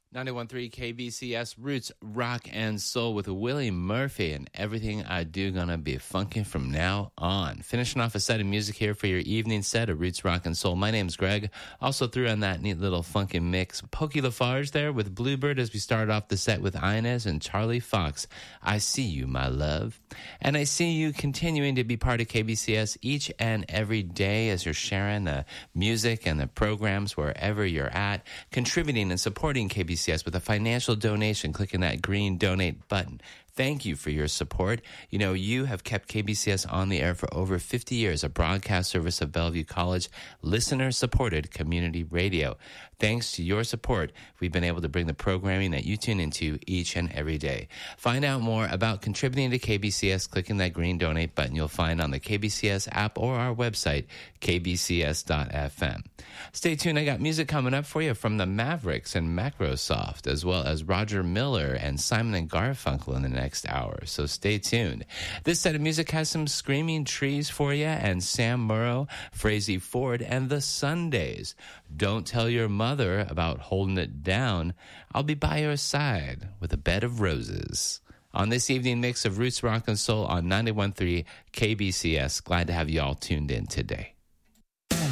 91.3 KBCS Roots Rock and Soul with Willie Murphy, and everything I do gonna be funkin' from now on. Finishing off a set of music here for your evening set of Roots Rock and Soul. My name's Greg. Also threw on that neat little funkin' mix. Pokey Lafarge there with Bluebird as we started off the set with Inez and Charlie Fox. I see you, my love. And I see you continuing to be part of KBCS each and every day as you're sharing the music and the programs wherever you're at, contributing and supporting KBCS with a financial donation, clicking that green donate button. Thank you for your support. You know, you have kept KBCS on the air for over 50 years, a broadcast service of Bellevue College, listener-supported community radio. Thanks to your support, we've been able to bring the programming that you tune into each and every day. Find out more about contributing to KBCS, clicking that green donate button you'll find on the KBCS app or our website, kbcs.fm. Stay tuned. I got music coming up for you from the Mavericks and Macrosoft, as well as Roger Miller and Simon and Garfunkel in the next hour. So stay tuned. This set of music has some Screaming Trees for you and Sam Morrow, Frazee Ford, and the Sundays. Don't tell your mother about holding it down. I'll be by your side with a bed of roses. On this evening mix of Roots Rock and Soul on 91.3 KBCS. Glad to have you all tuned in today.